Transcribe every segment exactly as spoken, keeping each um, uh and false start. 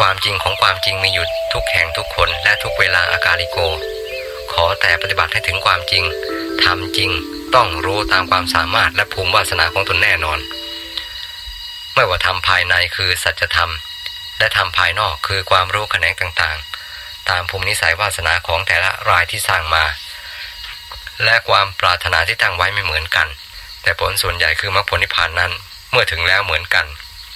ความจริงของความจริงมีอยู่ทุกแห่งทุกคนและทุกเวลาอากาลิโกขอแต่ปฏิบัติให้ถึงความจริงทำจริงต้องรู้ตามความสามารถและภูมิวาสนาของตนแน่นอนไม่ว่าธรรมภายในคือสัจธรรมและธรรมภายนอกคือความรู้แขนงต่างๆตามภูมินิสัยวาสนาของแต่ละรายที่สร้างมาและความปรารถนาที่ตั้งไว้ไม่เหมือนกันแต่ผลส่วนใหญ่คือมรรคผลนิพพานนั้นเมื่อถึงแล้วเหมือนกัน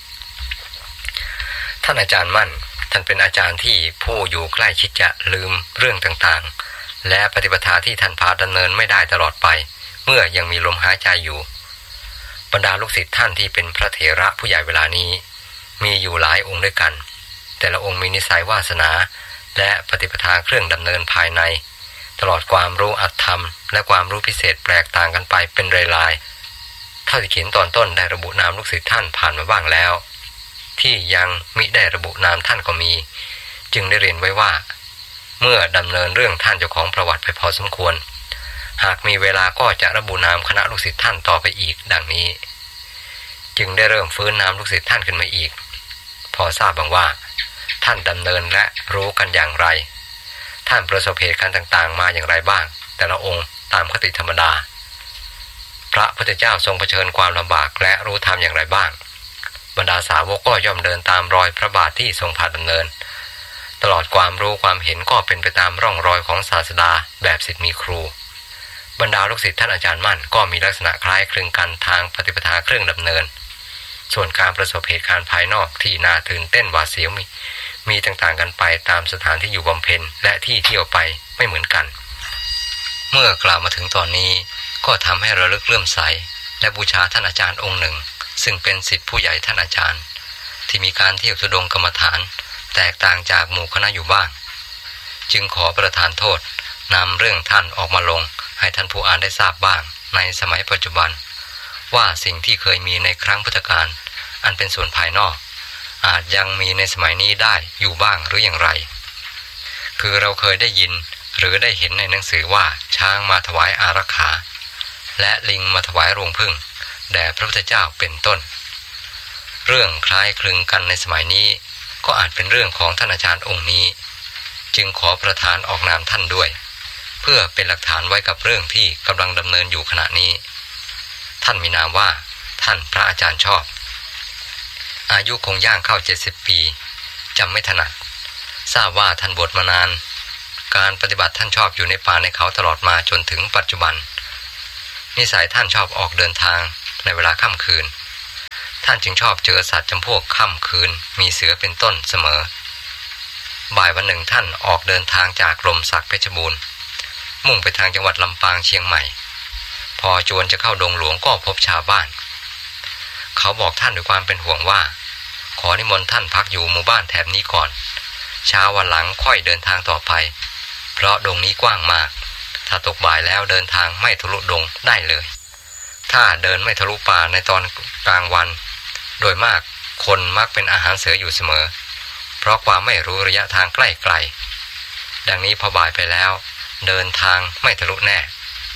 ท่านอาจารย์มั่นท่านเป็นอาจารย์ที่ผู้อยู่ใกล้ชิดจะลืมเรื่องต่างๆและปฏิปทาที่ท่านพาดำเนินไม่ได้ตลอดไปเมื่อยังมีลมหายใจอยู่บรรดาลูกศิษย์ท่านที่เป็นพระเถระผู้ใหญ่เวลานี้มีอยู่หลายองค์ด้วยกันแต่ละองค์มีนิสัยวาสนาและปฏิปทาเครื่องดำเนินภายในตลอดความรู้อัตธรรมและความรู้พิเศษแปลกต่างกันไปเป็นรายๆเท่าที่เขียนตอนต้นได้ระบุนามลูกศิษย์ท่านผ่านมาบ้างแล้วที่ยังมิได้ระบุนามท่านก็มีจึงได้เรียนไว้ว่าเมื่อดำเนินเรื่องท่านเจ้าของประวัติไปพอสมควรหากมีเวลาก็จะระบุนามคณะลูกศิษย์ท่านต่อไปอีกดังนี้จึงได้เริ่มฟื้นนามลูกศิษย์ท่านขึ้นมาอีกพอทราบบ้างว่าท่านดำเนินและรู้กันอย่างไรท่านประสบเหตุการณ์ต่างๆมาอย่างไรบ้างแต่ละองค์ตามคติธรรมดาพระพุทธเจ้าทรงเผชิญความลำบากและรู้ธรรมอย่างไรบ้างบรรดาสาวกก็ย่อมเดินตามรอยพระบาทที่ทรงพาดำเนินตลอดความรู้ความเห็นก็เป็นไปตามร่องรอยของศาสดาแบบศิษย์มีครูบรรดาลูกศิษย์ท่านอาจารย์มั่นก็มีลักษณะคล้ายคลึงกันทางปฏิปทาเครื่องดำเนินส่วนการประสบเหตุการณ์ภายนอกที่น่าตื่นเต้นหวาดเสียวมีมีต่างๆกันไปตามสถานที่อยู่บำเพ็ญและที่เที่ยวไปไม่เหมือนกันเมื่อกล่าวมาถึงตอนนี้ก็ทำให้ระลึกเลื่อมใสและบูชาท่านอาจารย์องค์หนึ่งซึ่งเป็นศิษย์ผู้ใหญ่ท่านอาจารย์ที่มีการเที่ยวธุดงค์กรรมฐานแตกต่างจากหมู่คณะอยู่บ้างจึงขอประทานโทษนำเรื่องท่านออกมาลงให้ท่านผู้อ่านได้ทราบบ้างในสมัยปัจจุบันว่าสิ่งที่เคยมีในครั้งพุทธกาลอันเป็นส่วนภายนอกอาจยังมีในสมัยนี้ได้อยู่บ้างหรืออย่างไรคือเราเคยได้ยินหรือได้เห็นในหนังสือว่าช้างมาถวายอารักขาและลิงมาถวายรวงผึ้งแด่พระพุทธเจ้าเป็นต้นเรื่องคล้ายคลึงกันในสมัยนี้ก็อาจเป็นเรื่องของท่านอาจารย์องค์นี้จึงขอประทานออกนามท่านด้วยเพื่อเป็นหลักฐานไว้กับเรื่องที่กำลังดำเนินอยู่ขณะนี้ท่านมีนามว่าท่านพระอาจารย์ชอบอายุคงย่างเข้าเจ็ดสิบปีจำไม่ถนัดทราบว่าท่านบวชมานานการปฏิบัติท่านชอบอยู่ในป่าในเขาตลอดมาจนถึงปัจจุบันนิสัยท่านชอบออกเดินทางในเวลาค่ำคืนท่านจึงชอบเจอสัตว์จำพวกค่ำคืนมีเสือเป็นต้นเสมอบ่ายวันหนึ่งท่านออกเดินทางจากลมสักเพชรบูรณ์มุ่งไปทางจังหวัดลำปางเชียงใหม่พอจวนจะเข้าดงหลวงก็พบชาวบ้านเขาบอกท่านด้วยความเป็นห่วงว่าขอนิมนต์ท่านพักอยู่หมู่บ้านแถบนี้ก่อนเช้าวันหลังค่อยเดินทางต่อไปเพราะดงนี้กว้างมากถ้าตกบ่ายแล้วเดินทางไม่ทะลุดงได้เลยถ้าเดินไม่ทะลุป่าในตอนกลางวันโดยมากคนมักเป็นอาหารเสืออยู่เสมอเพราะความไม่รู้ระยะทางใกล้ๆดังนี้พอบ่ายไปแล้วเดินทางไม่ทะลุแน่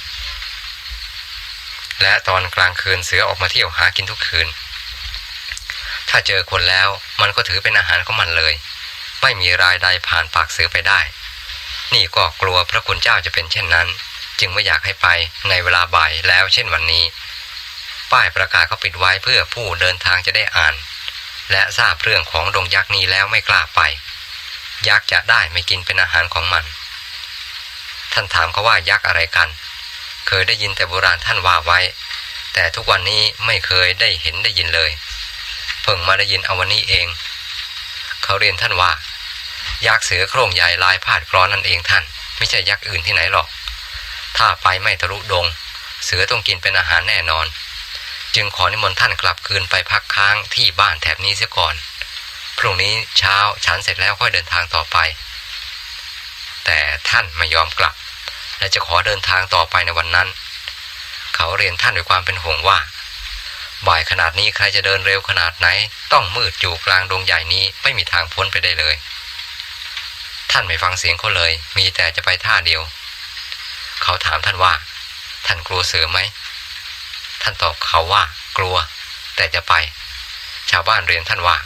และตอนกลางคืนเสือออกมาเที่ยวหากินทุกคืนถ้าเจอคนแล้วมันก็ถือเป็นอาหารของมันเลยไม่มีรายใดผ่านปากเสือไปได้นี่ก็กลัวพระคุณเจ้าจะเป็นเช่นนั้นจึงไม่อยากให้ไปในเวลาบ่ายแล้วเช่นวันนี้ป้ายประกาศเขาปิดไว้เพื่อผู้เดินทางจะได้อ่านและทราบเรื่องของดงยักษ์นี้แล้วไม่กล้าไปยักษ์จะได้ไม่กินเป็นอาหารของมันท่านถามเขาว่ายักษ์อะไรกันเคยได้ยินแต่โบราณท่านว่าไว้แต่ทุกวันนี้ไม่เคยได้เห็นได้ยินเลยเพิ่งมาได้ยินเอาวันนี้เองเขาเรียนท่านว่ายักษ์เสือโคร่งใหญ่ลายพาดกรอนนั่นเองท่านไม่ใช่ยักษ์อื่นที่ไหนหรอกถ้าไปไม่ทะลุดงเสือต้องกินเป็นอาหารแน่นอนจึงขอนิมนต์ท่านกลับคืนไปพักค้างที่บ้านแถบนี้เสียก่อนพรุ่งนี้เช้าฉันเสร็จแล้วค่อยเดินทางต่อไปแต่ท่านไม่ยอมกลับและจะขอเดินทางต่อไปในวันนั้นเขาเรียนท่านด้วยความเป็นห่วงว่าบ่ายขนาดนี้ใครจะเดินเร็วขนาดไหนต้องมืดอยู่กลางดงใหญ่นี้ไม่มีทางพ้นไปได้เลยท่านไม่ฟังเสียงเขาเลยมีแต่จะไปท่าเดียวเขาถามท่านว่าท่านกลัวเสือไหมท่านตอบเขาว่ากลัวแต่จะไปชาวบ้านเรียนท่านว่า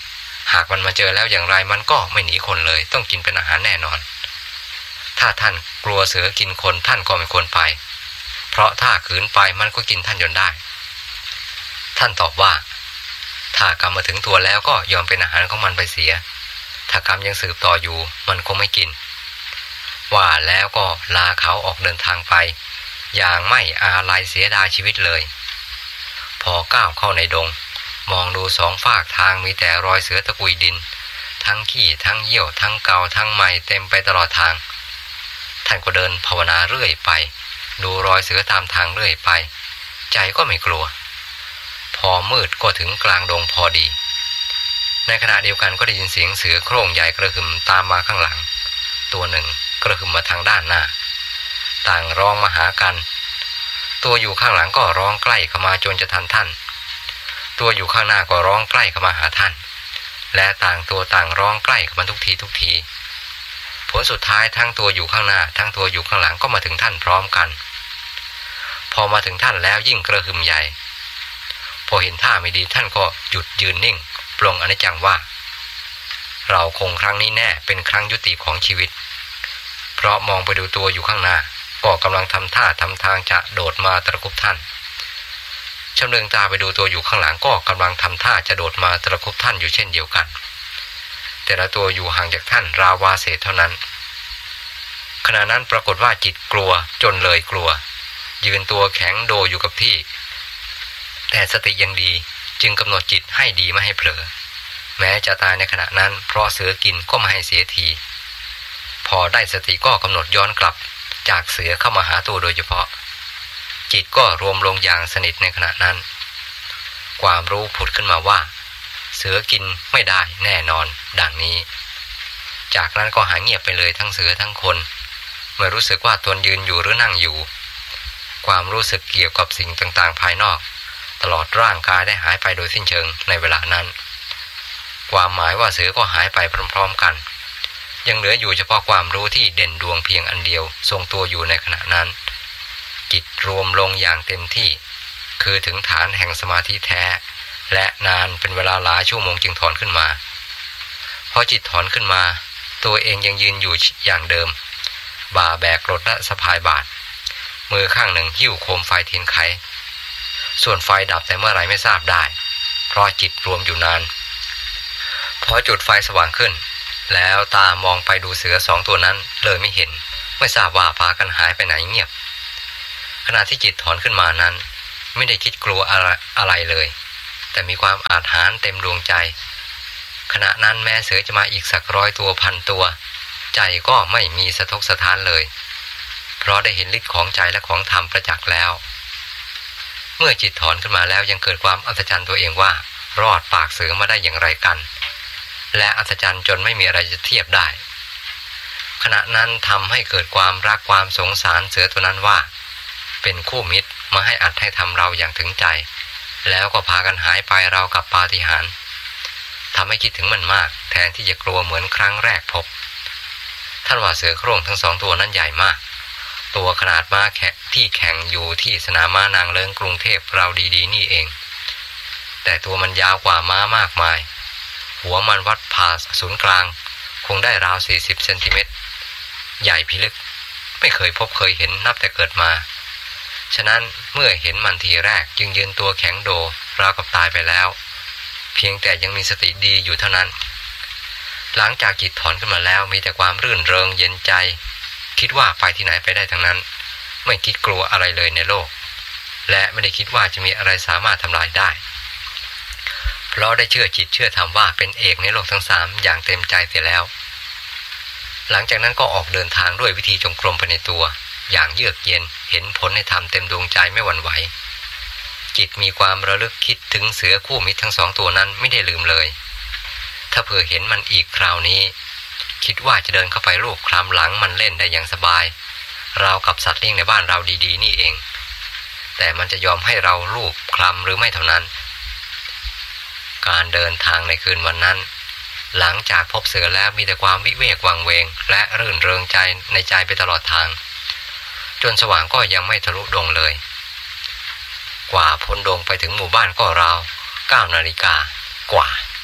หากมันมาเจอแล้วอย่างไรมันก็ไม่หนีคนเลยต้องกินเป็นอาหารแน่นอนถ้าท่านกลัวเสือกินคนท่านก็ไม่ควรไปเพราะถ้าขืนไปมันก็กินท่านจนได้ท่านตอบว่าถ้ากรรมมาถึงตัวแล้วก็ยอมเป็นอาหารของมันไปเสียถ้ากรรมยังสืบต่ออยู่มันคงไม่กินว่าแล้วก็ลาเขาออกเดินทางไปอย่างไม่อาลัยเสียดายชีวิตเลยพอก้าวเข้าในดงมองดูสองฝากทางมีแต่รอยเสือตะกุยดินทั้งขี้ทั้งเยี่ยวทั้งเกาทั้งไหมเต็มไปตลอดทางท่านก็เดินภาวนาเรื่อยไปดูรอยเสือตามทางเรื่อยไปใจก็ไม่กลัวพอมืดก็ถึงกลางดงพอดีในขณะเดียวกันก็ได้ยินเสียงเสือโคร่งใหญ่กระหึ่มตามมาข้างหลังตัวหนึ่งกระหึ่มมาทางด้านหน้าต่างร้องมาหากันตัวอยู่ข้างหลังก็ร้องใกล้เข้ามาจนจะทันท่านตัวอยู่ข้างหน้าก็ร้องใกล้เข้ามาหาท่านและต่างตัวต่างร้องใกล้เข้ามาทุกทีทุกทีผลสุดท้ายทั้งตัวอยู่ข้างหน้าทั้งตัวอยู่ข้างหลังก็มาถึงท่านพร้อมกันพอมาถึงท่านแล้วยิ่งกระหึ่มใหญ่พอเห็นท่าไม่ดีท่านก็หยุดยืนนิ่งปลงอนิจจังว่าเราคงครั้งนี้แน่เป็นครั้งยุติของชีวิตเพราะมองไปดูตัวอยู่ข้างหน้าก็กำลังทำท่าทำทางจะโดดมาตะคุบท่านชำเลืองตาไปดูตัวอยู่ข้างหลังก็กำลังทำท่าจะโดดมาตะคุบท่านอยู่เช่นเดียวกันแต่ละตัวอยู่ห่างจากท่านราววาเศษเท่านั้นขณะนั้นปรากฏว่าจิตกลัวจนเลยกลัวยืนตัวแข็งโดอยู่กับที่แต่สติยังดีจึงกำหนดจิตให้ดีไม่ให้เผลอแม้จะตายในขณะนั้นเพราะเสือกินก็ไม่ให้เสียทีพอได้สติก็กำหนดย้อนกลับจากเสือเข้ามาหาตัวโดยเฉพาะจิตก็รวมลงอย่างสนิทในขณะนั้นความรู้ผุดขึ้นมาว่าเสือกินไม่ได้แน่นอนดังนี้จากนั้นก็หายเงียบไปเลยทั้งเสือทั้งคนไม่รู้สึกว่าตนยืนอยู่หรือนั่งอยู่ความรู้สึกเกี่ยวกับสิ่งต่างๆภายนอกตลอดร่างกายได้หายไปโดยสิ้นเชิงในเวลานั้นความหมายว่าเสือก็หายไปพร้อมๆกันยังเหลืออยู่เฉพาะความรู้ที่เด่นดวงเพียงอันเดียวทรงตัวอยู่ในขณะนั้นจิตรวมลงอย่างเต็มที่คือถึงฐานแห่งสมาธิแท้และนานเป็นเวลาหลายชั่วโมงจึงถอนขึ้นมาพอจิตถอนขึ้นมาตัวเองยังยืนอยู่อย่างเดิมบ่าแบกรถและสะพายบาตรมือข้างหนึ่งหิ้วโคมไฟเทียนไขส่วนไฟดับแต่เมื่อไรไม่ทราบได้เพราะจิตรวมอยู่นานพอจุดไฟสว่างขึ้นแล้วตามองไปดูเสือสองตัวนั้นเลยไม่เห็นไม่ทราบว่าพากันหายไปไหนเงียบขณะที่จิตถอนขึ้นมานั้นไม่ได้คิดกลัวอะไรอะไรเลยแต่มีความอาถรรพ์เต็มดวงใจขณะนั้นแม้เสือจะมาอีกสักร้อยตัวพันตัวใจก็ไม่มีสะทกสะท้านเลยเพราะได้เห็นฤทธิ์ของใจและของธรรมประจักษ์แล้วเมื่อจิตถอนขึ้นมาแล้วยังเกิดความอัศจรรย์ตัวเองว่ารอดปากเสือมาได้อย่างไรกันและอัศจรรย์จนไม่มีอะไรจะเทียบได้ขณะนั้นทำให้เกิดความรักความสงสารเสือตัวนั้นว่าเป็นคู่มิตรมาให้อัดให้ทำเราอย่างถึงใจแล้วก็พากันหายไปเรากับปาฏิหาริย์ทำให้คิดถึงมันมากแทนที่จะกลัวเหมือนครั้งแรกพบท่านว่าเสือโคร่งทั้งสองตัวนั้นใหญ่มากตัวขนาดม้าแข่งที่แข่งอยู่ที่สนามม้านางเลิ้งกรุงเทพเราดีๆนี่เองแต่ตัวมันยาวกว่าม้ามากมายหัวมันวัดผ่าศูนย์กลางคงได้ราวสี่สิบเซนติเมตรใหญ่พิลึกไม่เคยพบเคยเห็นนับแต่เกิดมาฉะนั้นเมื่อเห็นมันทีแรกจึงยืนตัวแข็งโดราวกับตายไปแล้วเพียงแต่ยังมีสติดีอยู่เท่านั้นหลังจากจิตถอนขึ้นมาแล้วมีแต่ความรื่นเริงเย็นใจคิดว่าไปที่ไหนไปได้ทั้งนั้นไม่คิดกลัวอะไรเลยในโลกและไม่ได้คิดว่าจะมีอะไรสามารถทำลายได้เพราะได้เชื่อจิตเชื่อธรรมว่าเป็นเอกในโลกทั้งสามอย่างเต็มใจเสียแล้วหลังจากนั้นก็ออกเดินทางด้วยวิธีจงกรมไปในตัวอย่างเยือกเย็นเห็นผลในธรรมเต็มดวงใจไม่หวั่นไหวจิตมีความระลึกคิดถึงเสือคู่มิตรทั้งสองตัวนั้นไม่ได้ลืมเลยถ้าเผื่อเห็นมันอีกคราวนี้คิดว่าจะเดินเข้าไปลูบคลำหลังมันเล่นได้อย่างสบายราวกับสัตว์เลี้ยงในบ้านเราดีๆนี่เองแต่มันจะยอมให้เราลูบคลำหรือไม่เท่านั้นการเดินทางในคืนวันนั้นหลังจากพบเสือแล้วมีแต่ความวิเวกวังเวงและรื่นเริงใจในใจไปตลอดทางจนสว่างก็ยังไม่ทะลุดงเลยกว่าพ้นดงไปถึงหมู่บ้านก็ราวเก้านาฬิกากว่า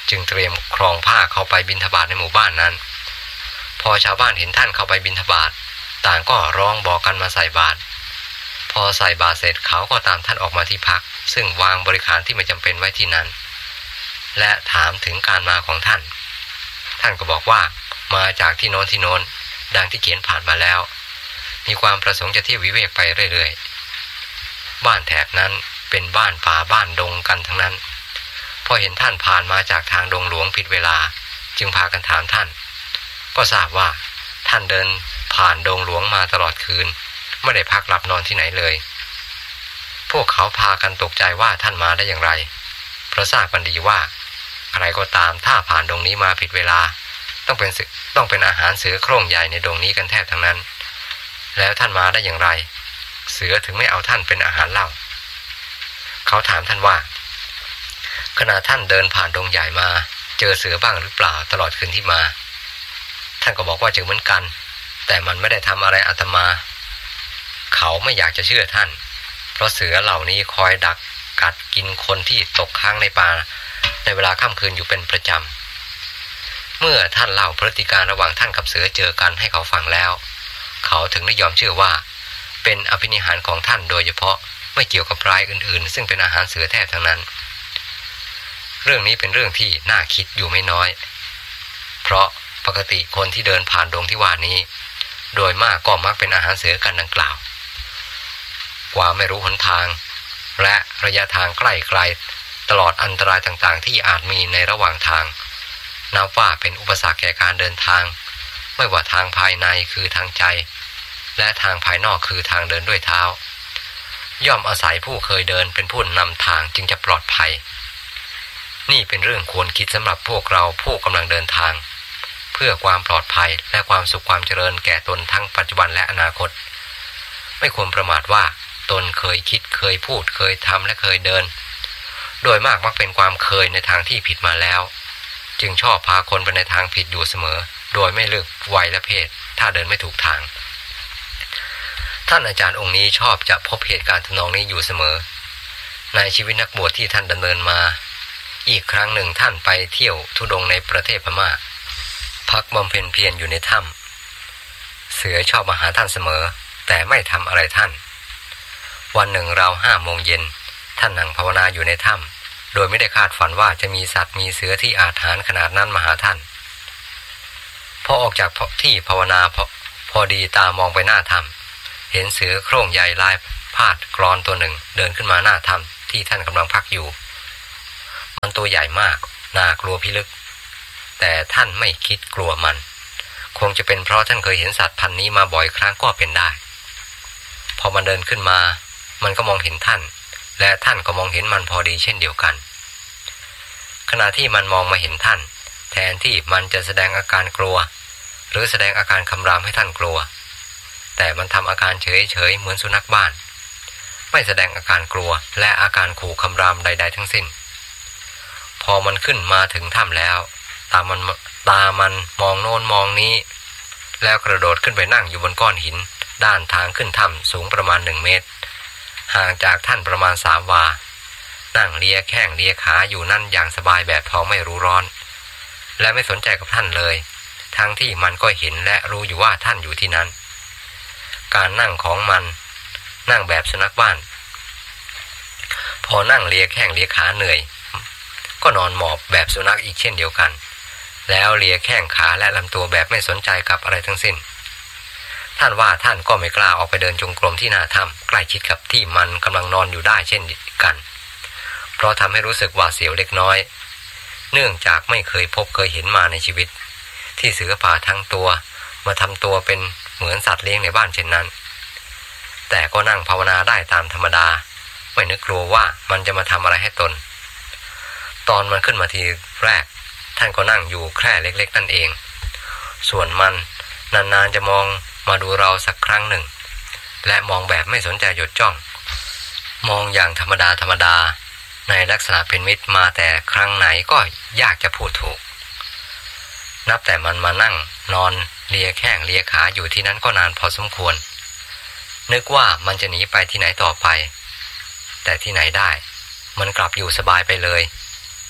จึงเตรียมครองผ้าเข้าไปบิณฑบาตในหมู่บ้านนั้นพอชาวบ้านเห็นท่านเข้าไปบิณฑบาตต่างก็ร้องบอกกันมาใส่บาตรพอใส่บาตรเสร็จเขาก็ตามท่านออกมาที่พักซึ่งวางบริขารที่ไม่จำเป็นไว้ที่นั้นและถามถึงการมาของท่านท่านก็บอกว่ามาจากที่โน้นที่โน้นดังที่เขียนผ่านมาแล้วมีความประสงค์จะเที่ยววิเวกไปเรื่อยๆบ้านแถบนั้นเป็นบ้านป่าบ้านดงกันทั้งนั้นพอเห็นท่านผ่านมาจากทางดงหลวงผิดเวลาจึงพากันถามท่านก็ทราบว่าท่านเดินผ่านดงหลวงมาตลอดคืนไม่ได้พักหลับนอนที่ไหนเลยพวกเขาพากันตกใจว่าท่านมาได้อย่างไรเพราะทราบกันดีว่าใครก็ตามถ้าผ่านดงนี้มาผิดเวลาต้องเป็นต้องเป็นอาหารเสือโคร่งใหญ่ในดงนี้กันแทบทั้งนั้นแล้วท่านมาได้อย่างไรเสือถึงไม่เอาท่านเป็นอาหารเล่าเขาถามท่านว่าขณะท่านเดินผ่านดงใหญ่มาเจอเสือบ้างหรือเปล่าตลอดคืนที่มาท่านก็บอกว่าเจอเหมือนกันแต่มันไม่ได้ทำอะไรอาตมาเขาไม่อยากจะเชื่อท่านเพราะเสือเหล่านี้คอยดักกัดกินคนที่ตกค้างในป่าในเวลาค่ำคืนอยู่เป็นประจำเมื่อท่านเล่าพฤติการระหว่างท่านกับเสือเจอกันให้เขาฟังแล้วเขาถึงได้ยอมเชื่อว่าเป็นอภินิหารของท่านโดยเฉพาะไม่เกี่ยวกับรายอื่นๆซึ่งเป็นอาหารเสือแท้ทั้งนั้นเรื่องนี้เป็นเรื่องที่น่าคิดอยู่ไม่น้อยเพราะปกติคนที่เดินผ่านดงที่ว่านี้โดยมากก็มักเป็นอาหารเสือกันดังกล่าวกว่าไม่รู้หนทางและระยะทางใกล้ไกลตลอดอันตรายต่างๆที่อาจมีในระหว่างทางนับว่าเป็นอุปสรรคแก่การเดินทางไม่ว่าทางภายในคือทางใจและทางภายนอกคือทางเดินด้วยเท้าย่อมอาศัยผู้เคยเดินเป็นผู้นำทางจึงจะปลอดภัยนี่เป็นเรื่องควรคิดสำหรับพวกเราผู้กำลังเดินทางเพื่อความปลอดภัยและความสุขความเจริญแก่ตนทั้งปัจจุบันและอนาคตไม่ควรประมาทว่าตนเคยคิดเคยพูดเคยทำและเคยเดินโดยมากมักเป็นความเคยในทางที่ผิดมาแล้วจึงชอบพาคนไปในทางผิดอยู่เสมอโดยไม่เลือกวัยและเพศถ้าเดินไม่ถูกทางท่านอาจารย์องค์นี้ชอบจะพบเหตุการณ์ทำนองนี้อยู่เสมอในชีวิตนักบวชที่ท่านดำเนินมาอีกครั้งหนึ่งท่านไปเที่ยวธุดงค์ในประเทศพม่าพักบำเพ็ญเพียรอยู่ในถ้ำเสือชอบมาหาท่านเสมอแต่ไม่ทำอะไรท่านวันหนึ่งราวห้าโมงเย็นท่านนั่งภาวนาอยู่ในถ้ำโดยไม่ได้คาดฝันว่าจะมีสัตว์มีเสือที่อาถรรพ์ขนาดนั้นมาหาท่านพอออกจากที่ภาวนาพอพอดีตามองไปหน้าถ้ำเห็นเสือโคร่งใหญ่ลายพาดกรอนตัวหนึ่งเดินขึ้นมาหน้าถ้ำที่ท่านกำลังพักอยู่มันตัวใหญ่มากน่ากลัวพิลึกแต่ท่านไม่คิดกลัวมันคงจะเป็นเพราะท่านเคยเห็นสัตว์พันนี้มาบ่อยครั้งก็เป็นได้พอมันเดินขึ้นมามันก็มองเห็นท่านและท่านก็มองเห็นมันพอดีเช่นเดียวกันขณะที่มันมองมาเห็นท่านแทนที่มันจะแสดงอาการกลัวหรือแสดงอาการคำรามให้ท่านกลัวแต่มันทำอาการเฉยๆเหมือนสุนัขบ้านไม่แสดงอาการกลัวและอาการขู่คำรามใดๆทั้งสิ้นพอมันขึ้นมาถึงถ้ำแล้วตามันตามันมองโน้นมองนี้แล้วกระโดดขึ้นไปนั่งอยู่บนก้อนหินด้านทางขึ้นถ้ำสูงประมาณหนึ่งเมตรห่างจากท่านประมาณสามวานั่งเลียแข้งเลียขาอยู่นั่นอย่างสบายแบบท้องไม่รู้ร้อนและไม่สนใจกับท่านเลยทั้งที่มันก็เห็นและรู้อยู่ว่าท่านอยู่ที่นั้นการนั่งของมันนั่งแบบสุนัขบ้านพอนั่งเลียแข้งเลียขาเหนื่อยก็นอนหมอบแบบสุนัขอีกเช่นเดียวกันแล้วเลียแข้งขาและลำตัวแบบไม่สนใจกับอะไรทั้งสิ้นท่านว่าท่านก็ไม่กล้าออกไปเดินจงกรมที่หน้าถ้ำใกล้ชิดกับที่มันกำลังนอนอยู่ได้เช่นกันเพราะทำให้รู้สึกหวาดเสียวเล็กน้อยเนื่องจากไม่เคยพบเคยเห็นมาในชีวิตที่เสือป่าทั้งตัวมาทำตัวเป็นเหมือนสัตว์เลี้ยงในบ้านเช่นนั้นแต่ก็นั่งภาวนาได้ตามธรรมดาไม่นึกกลัวว่ามันจะมาทำอะไรให้ตนตอนมันขึ้นมาทีแรกท่านก็นั่งอยู่แค่เล็กๆนั่นเองส่วนมันนานๆจะมองมาดูเราสักครั้งหนึ่งและมองแบบไม่สนใจหยุดจ้องมองอย่างธรรมดาธรรมดาในลักษณะเป็นมิตรมาแต่ครั้งไหนก็ยากจะพูดถูกนับแต่มันมานั่งนอนเลียแข้งเลียขาอยู่ที่นั้นก็นานพอสมควรนึกว่ามันจะหนีไปที่ไหนต่อไปแต่ที่ไหนได้มันกลับอยู่สบายไปเลย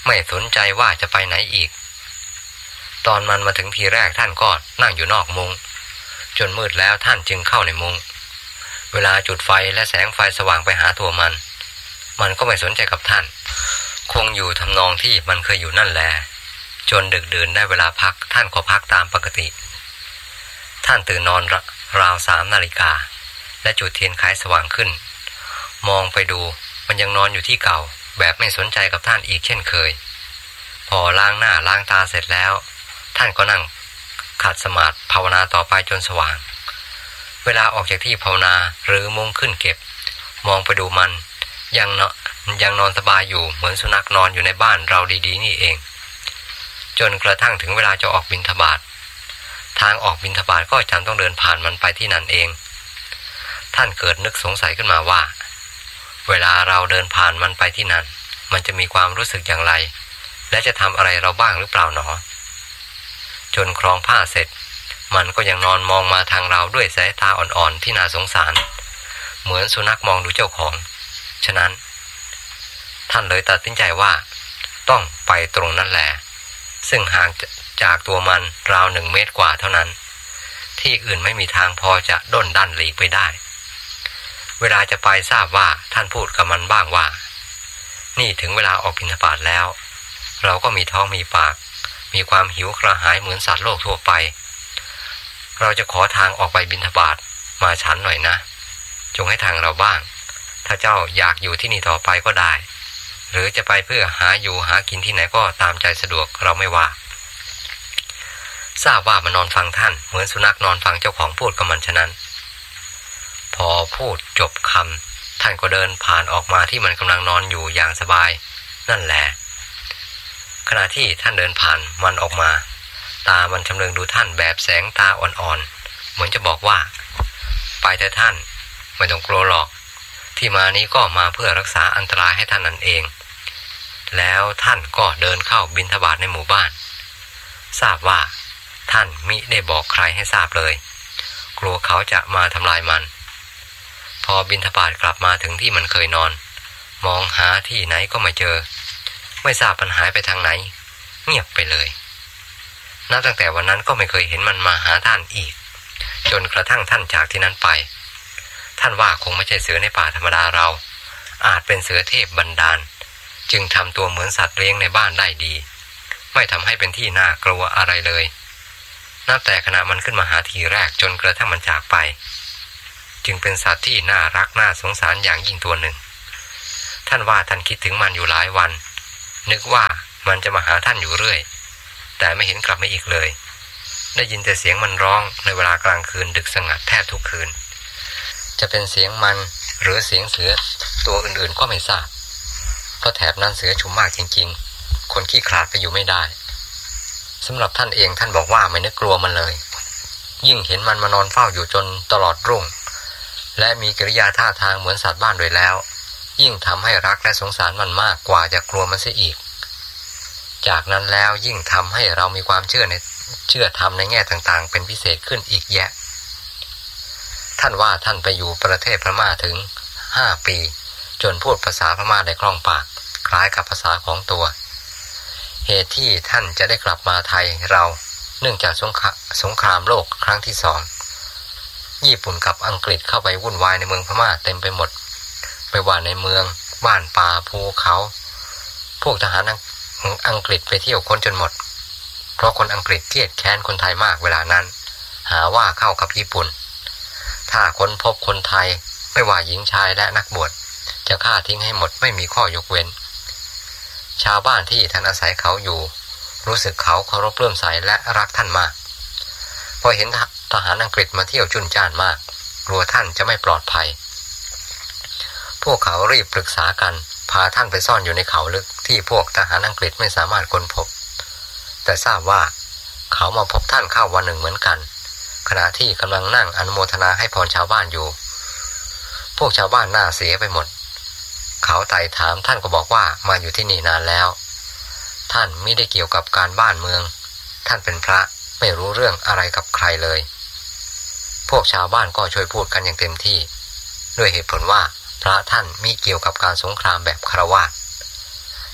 ไม่สนใจว่าจะไปไหนอีกตอนมันมาถึงทีแรกท่านก็นั่งอยู่นอกมุงจนมืดแล้วท่านจึงเข้าในมุงเวลาจุดไฟและแสงไฟสว่างไปหาตัวมันมันก็ไม่สนใจกับท่านคงอยู่ทำนองที่มันเคยอยู่นั่นแหละจนดึกดื่นได้เวลาพักท่านก็พักตามปกติท่านตื่นนอนราวสามนาฬิกาและจุดเทียนไขสว่างขึ้นมองไปดูมันยังนอนอยู่ที่เก่าแบบไม่สนใจกับท่านอีกเช่นเคยพอล้างหน้าล้างตาเสร็จแล้วท่านก็นั่งขัดสมาธิภาวนาต่อไปจนสว่างเวลาออกจากที่ภาวนาหรือมุงขึ้นเก็บมองไปดูมันยังเนาะยังนอนสบายอยู่เหมือนสุนัขนอนอยู่ในบ้านเราดีๆนี่เองจนกระทั่งถึงเวลาจะออกบิณฑบาตทางออกบิณฑบาตก็จำต้องเดินผ่านมันไปที่นั่นเองท่านเกิดนึกสงสัยขึ้นมาว่าเวลาเราเดินผ่านมันไปที่นั่นมันจะมีความรู้สึกอย่างไรและจะทำอะไรเราบ้างหรือเปล่าหนอจนครองผ้าเสร็จมันก็ยังนอนมองมาทางเราด้วยสายตาอ่อนๆที่น่าสงสารเหมือนสุนัขมองดูเจ้าของฉะนั้นท่านเลยตัดสินใจว่าต้องไปตรงนั้นแหละซึ่งห่างจากตัวมันราวหนึ่งเมตรกว่าเท่านั้นที่อื่นไม่มีทางพอจะด้นดันหลีกไปได้เวลาจะไปทราบว่าท่านพูดกับมันบ้างว่านี่ถึงเวลาออกบิณฑบาตแล้วเราก็มีท้องมีปากมีความหิวกระหายเหมือนสัตว์โลกทั่วไปเราจะขอทางออกไปบิณฑบาตมาฉันหน่อยนะจงให้ทางเราบ้างถ้าเจ้าอยากอยู่ที่นี่ต่อไปก็ได้หรือจะไปเพื่อหาอยู่หากินที่ไหนก็ตามใจสะดวกเราไม่ว่าทราบว่ามันนอนฟังท่านเหมือนสุนัขนอนฟังเจ้าของพูดกับมันฉะนั้นพอพูดจบคำท่านก็เดินผ่านออกมาที่มันกำลังนอนอยู่อย่างสบายนั่นแหละขณะที่ท่านเดินผ่านมันออกมาตามันชำเลืองดูท่านแบบแสงตาอ่อนๆเหมือนจะบอกว่าไปเถอะท่านไม่ต้องกลัวหรอกที่มานี้ก็มาเพื่อรักษาอันตรายให้ท่านนั่นเองแล้วท่านก็เดินเข้าบิณฑบาตในหมู่บ้านทราบว่าท่านมิได้บอกใครให้ทราบเลยกลัวเขาจะมาทำลายมันพอบิณฑบาตกลับมาถึงที่มันเคยนอนมองหาที่ไหนก็ไม่เจอไม่ทราบมันหายไปทางไหนเงียบไปเลยนับตั้งแต่วันนั้นก็ไม่เคยเห็นมันมาหาท่านอีกจนกระทั่งท่านจากที่นั้นไปท่านว่าคงไม่ใช่เสือในป่าธรรมดาเราอาจเป็นเสือเทพบันดาลจึงทำตัวเหมือนสัตว์เลี้ยงในบ้านได้ดีไม่ทำให้เป็นที่น่ากลัวอะไรเลยนับแต่ขณะมันขึ้นมาหาทีแรกจนกระทั่งมันจากไปจึงเป็นสัตว์ที่น่ารักน่าสงสารอย่างยิ่งตัวหนึ่งท่านว่าท่านคิดถึงมันอยู่หลายวันนึกว่ามันจะมาหาท่านอยู่เรื่อยแต่ไม่เห็นกลับมาอีกเลยได้ยินแต่เสียงมันร้องในเวลากลางคืนดึกสงัดแทบทุกคืนจะเป็นเสียงมันหรือเสียงเสือตัวอื่นๆก็ไม่ทราบเพราะแถบนั้นเสือชุมมากจริงๆคนขี้ขลาดไปอยู่ไม่ได้สำหรับท่านเองท่านบอกว่าไม่นึกกลัวมันเลยยิ่งเห็นมันมานอนเฝ้าอยู่จนตลอดรุ่งและมีกิริยาท่าทางเหมือนสัตว์บ้านโดยแล้วยิ่งทำให้รักและสงสารมันมากกว่าจะกลัวมันเสียอีกจากนั้นแล้วยิ่งทำให้เรามีความเชื่อในเชื่อธรรมในแง่ต่างๆเป็นพิเศษขึ้นอีกแยะท่านว่าท่านไปอยู่ประเทศพม่าถึงห้าปีจนพูดภาษาพม่าได้คล่องปากคล้ายกับภาษาของตัวเหตุที่ท่านจะได้กลับมาไทยเราเนื่องจากสงครามโลกครั้งที่สองญี่ปุ่นกับอังกฤษเข้าไปวุ่นวายในเมืองพม่าเต็มไปหมดไปว่าในเมืองบ้านป่าภูเขาพวกทหารอังกฤษไปเที่ยวค้นจนหมดเพราะคนอังกฤษเกลียดแค้นคนไทยมากเวลานั้นหาว่าเข้ากับญี่ปุ่นถ้าค้นพบคนไทยไม่ว่าหญิงชายและนักบวชจะฆ่าทิ้งให้หมดไม่มีข้อยกเว้นชาวบ้านที่ท่านอาศัยเขาอยู่รู้สึกเขาเคารพเลื่อมใสและรักท่านมากพอเห็นทหารอังกฤษมาเที่ยวจุนจ้านมากกลัวท่านจะไม่ปลอดภัยพวกเขารีบปรึกษากันพาท่านไปซ่อนอยู่ในเขาลึกที่พวกทหารอังกฤษไม่สามารถค้นพบแต่ทราบว่าเขามาพบท่านเข้าวันหนึ่งเหมือนกันขณะที่กำลังนั่งอนุโมทนาให้พรชาวบ้านอยู่พวกชาวบ้านหน้าเสียไปหมดเขาไต่ถามท่านก็บอกว่ามาอยู่ที่นี่นานแล้วท่านไม่ได้เกี่ยวกับการบ้านเมืองท่านเป็นพระไม่รู้เรื่องอะไรกับใครเลยพวกชาวบ้านก็ช่วยพูดกันอย่างเต็มที่ด้วยเหตุผลว่าพระท่านมิเกี่ยวกับการสงครามแบบฆราวาส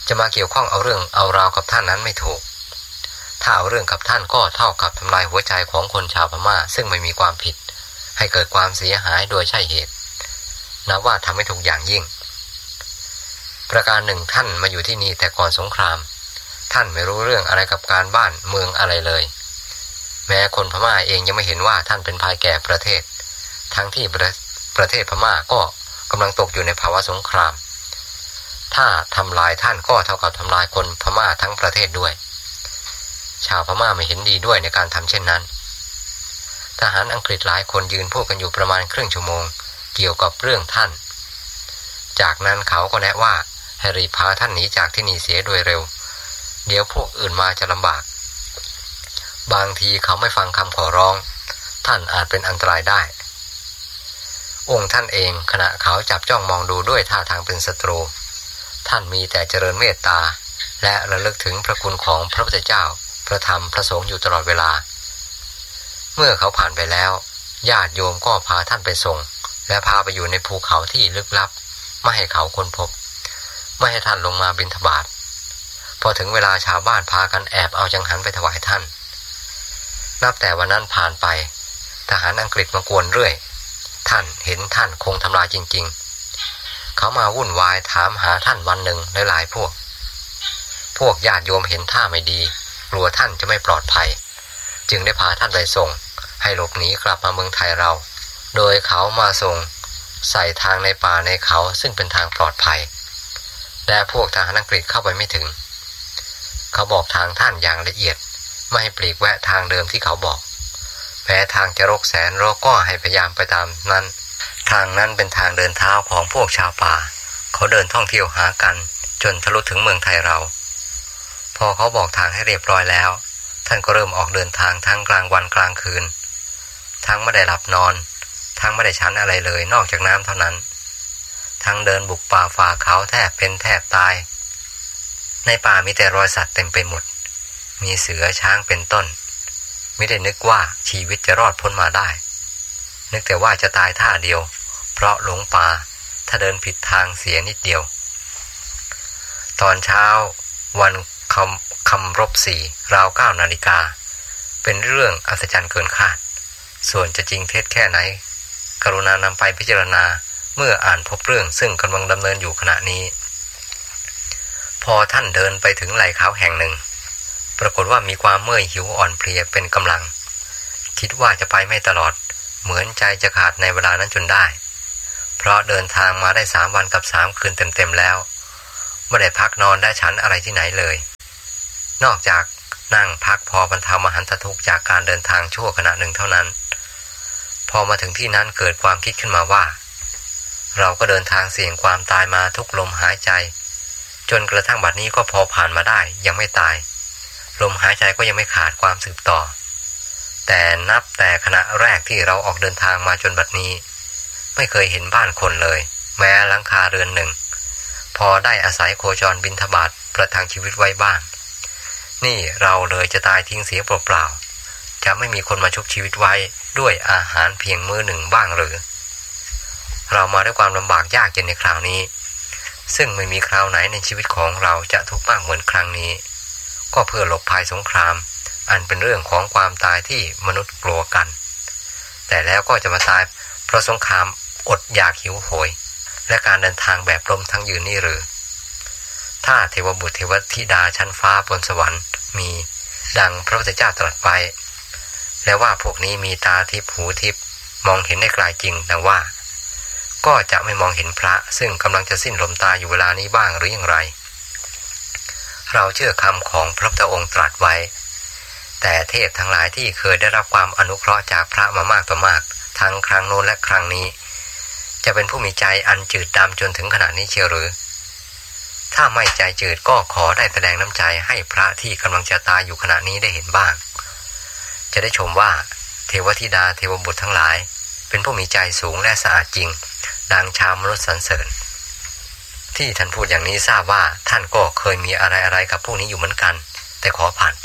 จะมาเกี่ยวข้องเอาเรื่องเอาราวกับท่านนั้นไม่ถูกถ้าเอาเรื่องกับท่านก็เท่ากับทำลายหัวใจของคนชาวพม่าซึ่งไม่มีความผิดให้เกิดความเสียหายโดยใช่เหตุนับว่าทำไม่ถูกอย่างยิ่งประการหนึ่งท่านมาอยู่ที่นี่แต่ก่อนสงครามท่านไม่รู้เรื่องอะไรกับการบ้านเมืองอะไรเลยแม้คนพม่าเองยังไม่เห็นว่าท่านเป็นภัยแก่ประเทศทั้งที่ประประเทศพม่าก็กำลังตกอยู่ในภาวะสงครามถ้าทำลายท่านก็เท่ากับทำลายคนพม่าทั้งประเทศด้วยชาวพม่าไม่เห็นดีด้วยในการทำเช่นนั้นทหารอังกฤษหลายคนยืนพูดกันอยู่ประมาณครึ่งชั่วโมงเกี่ยวกับเรื่องท่านจากนั้นเขาก็แนะว่าให้รีบพาท่านหนีจากที่นี่เสียโดยเร็วเดี๋ยวพวกอื่นมาจะลำบากบางทีเขาไม่ฟังคำขอร้องท่านอาจเป็นอันตรายได้องค์ท่านเองขณะเขาจับจ้องมองดูด้วยท่าทางเป็นศัตรูท่านมีแต่เจริญเมตตาและระลึกถึงพระคุณของพระพุทธเจ้าพระธรรมพระสงฆ์อยู่ตลอดเวลาเมื่อเขาผ่านไปแล้วญาติโยมก็พาท่านไปส่งและพาไปอยู่ในภูเขาที่ลึกลับไม่ให้เขาค้นพบไม่ให้ท่านลงมาบิณฑบาตพอถึงเวลาชาวบ้านพากันแอบเอาจังหันไปถวายท่านนับแต่วันนั้นผ่านไปทหารอังกฤษมากวนเรื่อยท่านเห็นท่านคงทำลายจริงๆเขามาวุ่นวายถามหาท่านวันหนึ่งหลายๆพวกพวกญาติโยมเห็นท่าไม่ดีกลัวท่านจะไม่ปลอดภัยจึงได้พาท่านไปส่งให้หลบหนีกลับมาเมืองไทยเราโดยเขามาส่งใส่ทางในป่าในเขาซึ่งเป็นทางปลอดภัยแต่พวกทหารอังกฤษเข้าไปไม่ถึงเขาบอกทางท่านอย่างละเอียดไม่ให้ปลีกแวะทางเดิมที่เขาบอกแม้ทางจะรกแสนรกก็ให้พยายามไปตามนั้นทางนั้นเป็นทางเดินเท้าของพวกชาวป่าเขาเดินท่องเที่ยวหากันจนทะลุถึงเมืองไทยเราพอเขาบอกทางให้เรียบร้อยแล้วท่านก็เริ่มออกเดินทางทั้งกลางวันกลางคืนทั้งไม่ได้หลับนอนทั้งไม่ได้ฉันอะไรเลยนอกจากน้ำเท่านั้นทั้งเดินบุกป่าฝ่าเขาแทบเป็นแทบตายในป่ามีแต่รอยสัตว์เต็มไปหมดมีเสือช้างเป็นต้นไม่ได้นึกว่าชีวิตจะรอดพ้นมาได้นึกแต่ว่าจะตายท่าเดียวเพราะหลงป่าถ้าเดินผิดทางเสียนิดเดียวตอนเช้าวันคำคำรบสี่ราวเก้านาฬิกาเป็นเรื่องอัศจรรย์เกินคาดส่วนจะจริงเท็จแค่ไหนกรุณานำไปพิจารณาเมื่ออ่านพบเรื่องซึ่งกำลังดำเนินอยู่ขณะนี้พอท่านเดินไปถึงไหล่เขาแห่งหนึ่งปรากฏว่ามีความเมื่อยหิวอ่อนเพลียเป็นกำลังคิดว่าจะไปไม่ตลอดเหมือนใจจะขาดในเวลานั้นจนได้เพราะเดินทางมาได้สามวันกับสามคืนเต็มๆแล้วไม่ได้พักนอนได้ฉันอะไรที่ไหนเลยนอกจากนั่งพักพอบรรเทามหันตทุกข์จากการเดินทางชั่วขณะหนึ่งเท่านั้นพอมาถึงที่นั้นเกิดความคิดขึ้นมาว่าเราก็เดินทางเสี่ยงความตายมาทุกลมหายใจจนกระทั่งบัดนี้ก็พอผ่านมาได้ยังไม่ตายลมหายใจก็ยังไม่ขาดความสืบต่อแต่นับแต่ขณะแรกที่เราออกเดินทางมาจนบัดนี้ไม่เคยเห็นบ้านคนเลยแม้หลังคาเรือนหนึ่งพอได้อาศัยโคจรบิณฑบาตประทังชีวิตไว้บ้างนี่เราเลยจะตายทิ้งเสียเปล่าๆจะไม่มีคนมาชุบชีวิตไว้ด้วยอาหารเพียงมื้อหนึ่งบ้างหรือเรามาด้วยความลำบากยากเย็นในคราวนี้ซึ่งไม่มีคราวไหนในชีวิตของเราจะทุกข์มากเหมือนครั้งนี้ก็เพื่อหลบภัยสงครามอันเป็นเรื่องของความตายที่มนุษย์กลัวกันแต่แล้วก็จะมาตายเพราะสงครามอดอยากหิวโหยและการเดินทางแบบลมทั้งยืนนี่หรือถ้าเทวบุตรเทวธิดาชั้นฟ้าบนสวรรค์มีดังพระพุทธเจ้าตรัสไว้และว่าพวกนี้มีตาทิพย์หูทิพย์มองเห็นได้ไกลจริงดังว่าก็จะไม่มองเห็นพระซึ่งกำลังจะสิ้นลมตายอยู่เวลานี้บ้างหรืออย่างไรเราเชื่อคำของพระพุทธองค์ตรัสไว้แต่เทพทั้งหลายที่เคยได้รับความอนุเคราะห์จากพระมามากต่อมากทั้งครั้งโน้นและครั้งนี้จะเป็นผู้มีใจอันจืดดำจนถึงขนาดนี้เชียวหรือถ้าไม่ใจจืดก็ขอได้แสดงน้ำใจให้พระที่กำลังจะตายอยู่ขณะนี้ได้เห็นบ้างจะได้ชมว่าเทวธิดาเทวบุตรทั้งหลายเป็นผู้มีใจสูงและสะอาดจริงดังชาวมนุษย์สรรเสริญที่ท่านพูดอย่างนี้ทราบว่าท่านก็เคยมีอะไรๆกับพวกนี้อยู่เหมือนกันแต่ขอผ่านไป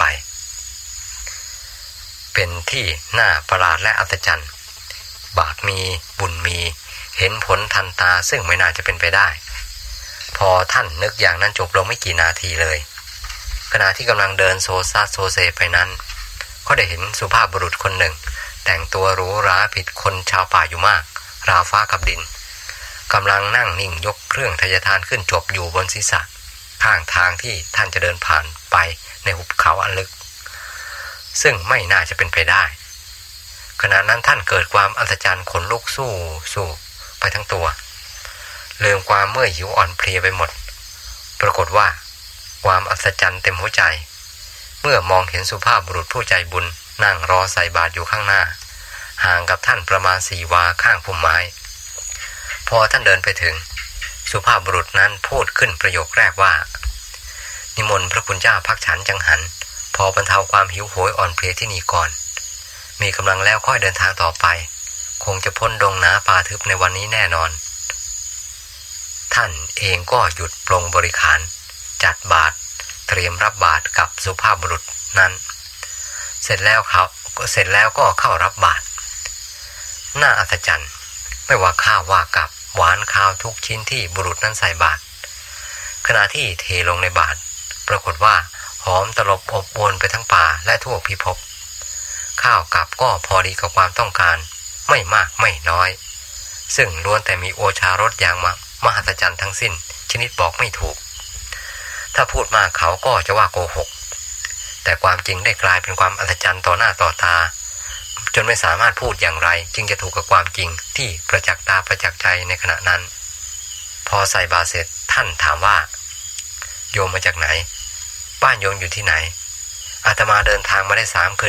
เป็นที่น่าประหลาดและอัศจรรย์บาปมีบุญมีเห็นผลทันตาซึ่งไม่น่าจะเป็นไปได้พอท่านนึกอย่างนั้นจบลงไม่กี่นาทีเลยขณะที่กำลังเดินโซซัสโซเซไปนั้นก็ได้เห็นสุภาพบุรุษคนหนึ่งแต่งตัวหรูหราผิดคนชาวป่าอยู่มากราวฟ้ากับดินกำลังนั่งนิ่งยกเครื่องทยทานขึ้นจบอยู่บนศีรษะข้างทางที่ท่านจะเดินผ่านไปในหุบเขาอันลึกซึ่งไม่น่าจะเป็นไปได้ขณะนั้นท่านเกิดความอัศจรรย์ขนลุกสู้สู้ไปทั้งตัวลืมความเมื่อยหิวอ่อนเพลียไปหมดปรากฏว่าความอัศจรรย์เต็มหัวใจเมื่อมองเห็นสุภาพบุรุษผู้ใจบุญนั่งรอใส่บาตรอยู่ข้างหน้าห่างกับท่านประมาณสี่วาข้างพุ่มไม้พอท่านเดินไปถึงสุภาพบุรุษนั้นพูดขึ้นประโยคแรกว่านิมนต์พระคุณเจ้าพักฉันจังหันพอบรรเทาความหิวโหยอ่อนเพลียที่นี่ก่อนมีกำลังแล้วค่อยเดินทางต่อไปคงจะพ้นดงหนาป่าทึบในวันนี้แน่นอนท่านเองก็หยุดปรงบริขารจัดบาตรเตรียมรับบาตรกับสุภาพบุรุษนั้นเสร็จแล้วเขาเสร็จแล้วก็เข้ารับบาตรน่าอัศจรรย์ไม่ว่าข้าวว่ากับหวานข้าวทุกชิ้นที่บุรุษนั้นใส่บาตรขณะที่เทลงในบาตรปรากฏว่าหอมตลบอบอวลไปทั้งป่าและทั่วพิภพข้าวกับก็พอดีกับความต้องการไม่มากไม่น้อยซึ่งล้วนแต่มีโอชารสอย่างมามหัศจรรย์ทั้งสิ้นชนิดบอกไม่ถูกถ้าพูดมากเขาก็จะว่าโกหกแต่ความจริงได้กลายเป็นความอัศจรรย์ต่อหน้าต่อตาจนไม่สามารถพูดอย่างไรจึงจะถูกกับความจริงที่ประจักษ์ตาประจักษ์ใจในขณะนั้นพอใส่บาตรเสร็จท่านถามว่าโยมมาจากไหนบ้านโยมอยู่ที่ไหนอาตมาเดินทางมาได้สามคืน